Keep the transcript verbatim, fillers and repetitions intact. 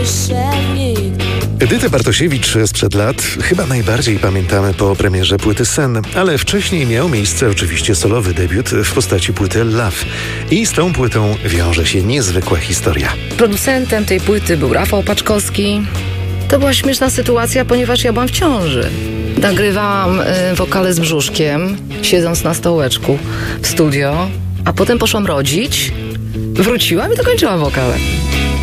Edytę Bartosiewicz sprzed lat chyba najbardziej pamiętamy po premierze płyty Sen, ale wcześniej miał miejsce oczywiście solowy debiut w postaci płyty Love. I z tą płytą wiąże się niezwykła historia. Producentem tej płyty był Rafał Paczkowski. To była śmieszna sytuacja, ponieważ ja byłam w ciąży. Nagrywałam y, wokale z brzuszkiem, siedząc na stołeczku w studio, a potem poszłam rodzić, wróciłam i dokończyłam wokale.